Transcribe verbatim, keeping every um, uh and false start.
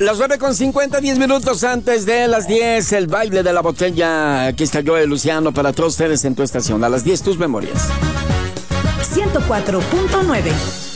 Las nueve con cincuenta, diez minutos antes de las diez, el baile de la botella. Aquí está Joel Luciano para todos ustedes en tu estación. A las diez, tus memorias. ciento cuatro punto nueve